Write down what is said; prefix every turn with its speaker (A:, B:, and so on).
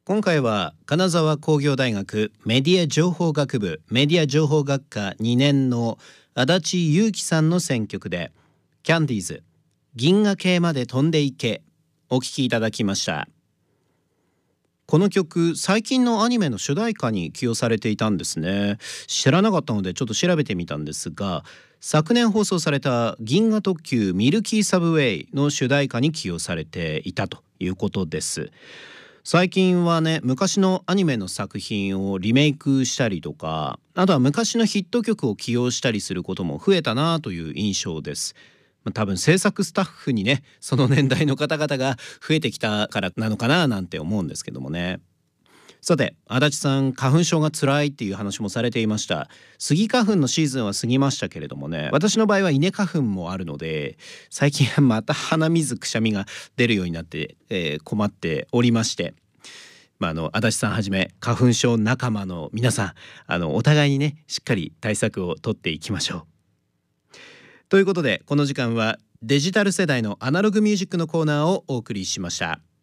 A: 今回は金沢工業大学メディア情報学部メディア情報学科2年の足立裕樹さんの選曲でキャンディーズ銀河系まで飛んでいけお聴きいただきました。この曲最近のアニメの主題歌に起用されていたんですね。知らなかったのでちょっと調べてみたんですが、昨年放送された銀河特急ミルキーサブウェイの主題歌に起用されていたということです。最近はね、昔のアニメの作品をリメイクしたりとか、あとは昔のヒット曲を起用したりすることも増えたなという印象です。多分制作スタッフにね、その年代の方々が増えてきたからなのかななんて思うんですけどもね。さて、足立さん花粉症が辛いっていう話もされていました。スギ花粉のシーズンは過ぎましたけれどもね、私の場合は稲花粉もあるので、最近はまた鼻水くしゃみが出るようになって、困っておりまして、足立さんはじめ花粉症仲間の皆さん、お互いにねしっかり対策を取っていきましょう。ということで、この時間はデジタル世代のアナログミュージックのコーナーをお送りしました。